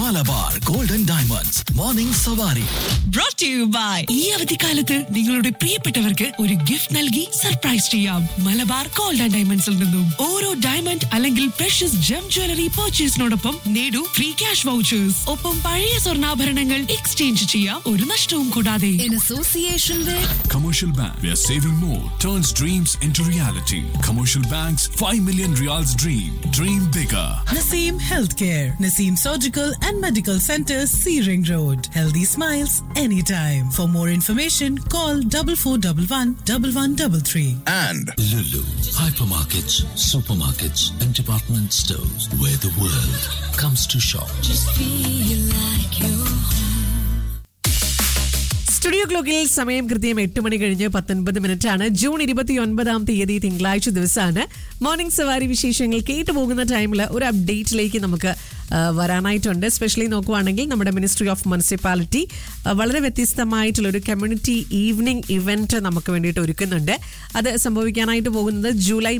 Malabar golden diamonds morning സവാരി. Brought to you by ഈ അവധിക്കാലത്ത് നിങ്ങളുടെ പ്രിയപ്പെട്ടവർക്ക് ഒരു ഗിഫ്റ്റ് നൽകി സർപ്രൈസ് ചെയ്യാം. മലബാർ ഗോൾഡ് ആൻഡ് ഡയമണ്ട്സിൽ നിന്നും ഓരോ ഡയമണ്ട് അല്ലെങ്കിൽ പ്രഷ്യസ് ജം ജ്വല്ലറി പർച്ചേസിനോടൊപ്പം നേടൂ ഫ്രീ ക്യാഷ് വൗച്ചേഴ്സ്. ഒപ്പം പഴയ സ്വർണ്ണാഭരണങ്ങൾ എക്സ്ചേഞ്ച് ചെയ്യാം, ഒരു നഷ്ടവും കൂടാതെ. In association with Commercial Bank, where saving more turns dreams into reality. Commercial Bank's 5 million Riyals dream. Dream bigger. Naseem Healthcare, Naseem Surgical and Medical Center, Searing Road. Healthy smiles anytime. For more information, call 4411 1133. And Lulu, hypermarkets, supermarkets, and department stores where the world comes to shop. just feel like you're studio ക്ലോക്കിൽ സമയം കൃത്യം 8 മണി കഴിഞ്ഞ് 19 ആണ്. June 29 തിങ്കളാഴ്ച ദിവസമാണ്. Morning സവാരി വിശേഷങ്ങൾ കേട്ടു പോകുന്ന ടൈമിൽ ഒരു അപ്ഡേറ്റിലേക്ക് നമുക്ക് വരാനായിട്ടുണ്ട്. സ്പെഷ്യലി നോക്കുവാണെങ്കിൽ നമ്മുടെ മിനിസ്ട്രി ഓഫ് മുനിസിപ്പാലിറ്റി വളരെ വ്യത്യസ്തമായിട്ടുള്ള ഒരു കമ്മ്യൂണിറ്റി ഈവനിങ് ഇവന്റ് നമുക്ക് വേണ്ടിയിട്ട് ഒരുക്കുന്നുണ്ട്. അത് സംഭവിക്കാനായിട്ട് പോകുന്നത് ജൂലൈ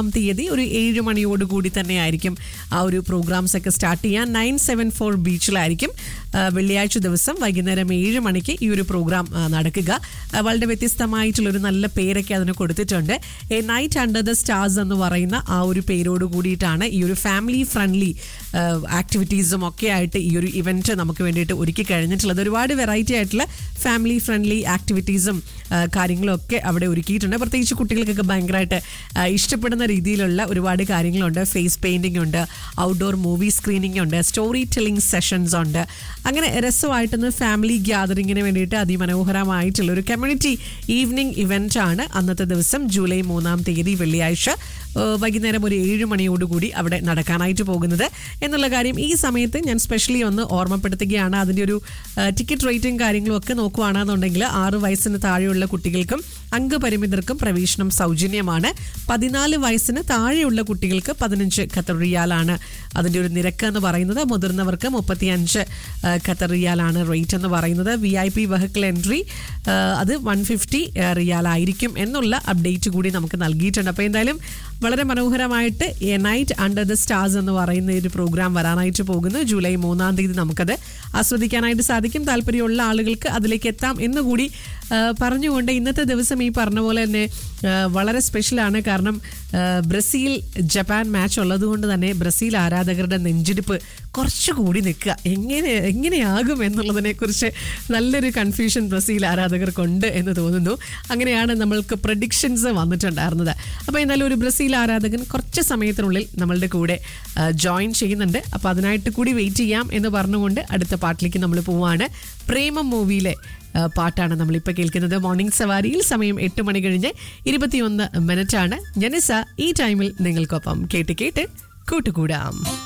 3 ഒരു 7 മണിയോടുകൂടി തന്നെ ആയിരിക്കും ആ ഒരു പ്രോഗ്രാംസ് ഒക്കെ സ്റ്റാർട്ട് ചെയ്യാൻ. 974 ബീച്ചിലായിരിക്കും വെള്ളിയാഴ്ച ദിവസം വൈകുന്നേരം 7 മണിക്ക് ഈ ഒരു പ്രോഗ്രാം നടക്കുക. വളരെ വ്യത്യസ്തമായിട്ടുള്ള ഒരു നല്ല പേരൊക്കെ അതിന് കൊടുത്തിട്ടുണ്ട്. A night under the stars എന്ന് പറയുന്ന ആ ഒരു പേരോട് കൂടിയിട്ടാണ് ഈ ഒരു ഫാമിലി ഫ്രണ്ട്ലി ആക്ടിവിറ്റീസും ഒക്കെ ആയിട്ട് ഈ ഒരു ഇവന്റ് നമുക്ക് വേണ്ടിയിട്ട് ഒരുക്കി കഴിഞ്ഞിട്ടുള്ളത്. ഒരുപാട് വെറൈറ്റി ആയിട്ടുള്ള ഫാമിലി ഫ്രണ്ട്ലി ആക്ടിവിറ്റീസും കാര്യങ്ങളും ഒക്കെ അവിടെ ഒരുക്കിയിട്ടുണ്ട്. പ്രത്യേകിച്ച് കുട്ടികൾക്കൊക്കെ ഭയങ്കരമായിട്ട് ഇഷ്ടപ്പെടുന്ന രീതിയിലുള്ള ഒരുപാട് കാര്യങ്ങളുണ്ട്. ഫേസ് പെയിന്റിംഗ് ഉണ്ട്, ഔട്ട്ഡോർ മൂവി സ്ക്രീനിങ് ഉണ്ട്, സ്റ്റോറി ടെല്ലിംഗ് സെഷൻസ് ഉണ്ട്. അങ്ങനെ രസമായിട്ടൊന്ന് ഫാമിലി ഗ്യാതറിങ്ങിന് വേണ്ടിയിട്ട് അതിമനോഹരമായിട്ടുള്ള ഒരു കമ്മ്യൂണിറ്റി ഈവനിങ് ഇവന്റ് ആണ് അന്നത്തെ ദിവസം ജൂലൈ 3 വെള്ളിയാഴ്ച വൈകുന്നേരം ഒരു 7 മണിയോടുകൂടി അവിടെ നടക്കാനായിട്ട് പോകുന്നത് എന്നുള്ള കാര്യം ഈ സമയത്ത് ഞാൻ സ്പെഷ്യലി ഒന്ന് ഓർമ്മപ്പെടുത്തുകയാണ്. അതിൻ്റെ ഒരു ടിക്കറ്റ് റേറ്റും കാര്യങ്ങളും ഒക്കെ നോക്കുകയാണെന്നുണ്ടെങ്കിൽ 6 വയസ്സിന് താഴെയുള്ള കുട്ടികൾക്കും അംഗപരിമിതർക്കും പ്രവേശനം സൗജന്യമാണ്. 14 വയസ്സിന് താഴെയുള്ള കുട്ടികൾക്ക് 15 ഖത്തർ റിയാലാണ് അതിൻ്റെ ഒരു നിരക്ക് എന്ന് പറയുന്നത്. മുതിർന്നവർക്ക് 35 ഖത്തർ റിയാലാണ് റേറ്റ് എന്ന് പറയുന്നത്. VIP വെഹിക്കിൾ എൻട്രി അത് 150 റിയാലായിരിക്കും എന്നുള്ള അപ്ഡേറ്റ് കൂടി നമുക്ക് നൽകിയിട്ടുണ്ട്. അപ്പോൾ എന്തായാലും വളരെ മനോഹരമായിട്ട് A night under the stars എന്ന് പറയുന്ന ഒരു പ്രോഗ്രാം വരാനായിട്ട് പോകുന്നു. ജൂലൈ 3 നമുക്കത് ആസ്വദിക്കാനായിട്ട് സാധിക്കും. താല്പര്യമുള്ള ആളുകൾക്ക് അതിലേക്ക് എത്താം എന്നുകൂടി പറഞ്ഞുകൊണ്ട് ഇന്നത്തെ ദിവസം ഈ പറഞ്ഞ പോലെ തന്നെ വളരെ സ്പെഷ്യലാണ്. കാരണം ബ്രസീൽ ജപ്പാൻ മാച്ച് ഉള്ളതുകൊണ്ട് തന്നെ ബ്രസീൽ ആരാധകരുടെ നെഞ്ചിടിപ്പ് കുറച്ചുകൂടി നിൽക്കുക. എങ്ങനെയാകും എന്നുള്ളതിനെ കുറിച്ച് നല്ലൊരു കൺഫ്യൂഷൻ ബ്രസീൽ ആരാധകർക്കുണ്ട് എന്ന് തോന്നുന്നു. അങ്ങനെയാണ് നമ്മൾക്ക് പ്രഡിക്ഷൻസ് വന്നിട്ടുണ്ടായിരുന്നത്. അപ്പോൾ എന്നാലും ഒരു ബ്രസീൽ ആരാധകൻ കുറച്ച് സമയത്തിനുള്ളിൽ നമ്മളുടെ കൂടെ ജോയിൻ ചെയ്യുന്നുണ്ട്. അപ്പോൾ അതിനായിട്ട് കൂടി വെയിറ്റ് ചെയ്യാം എന്ന് പറഞ്ഞുകൊണ്ട് അടുത്ത പാട്ടിലേക്ക് നമ്മൾ പോവാണ്. പ്രേമം മൂവിയിലെ പാട്ടാണ് നമ്മളിപ്പോൾ കേൾക്കുന്നത്. മോർണിംഗ് സവാരിയിൽ സമയം 8 മണി കഴിഞ്ഞ് 21 ആണ്. ജനിസ ഈ ടൈമിൽ നിങ്ങൾക്കൊപ്പം കേട്ട് കൂട്ടുകൂടാം.